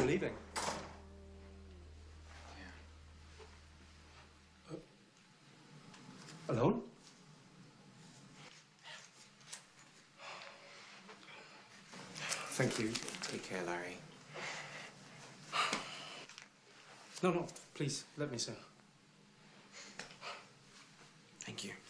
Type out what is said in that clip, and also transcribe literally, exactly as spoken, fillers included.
leaving? Yeah. Uh, alone? Thank you. Take care, Larry. No, no, please, let me, sir. Thank you.